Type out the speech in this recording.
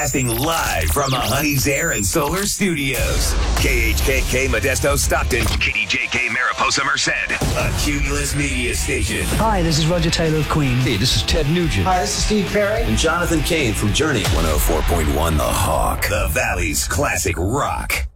Broadcasting live from the Honey's Air and Solar Studios. KHKK Modesto Stockton. KDJK Mariposa Merced. A Cumulus Media Station. Hi, this is Roger Taylor of Queen. Hey, this is Ted Nugent. Hi, this is Steve Perry. And Jonathan Cain from Journey. 104.1 The Hawk. The Valley's classic rock.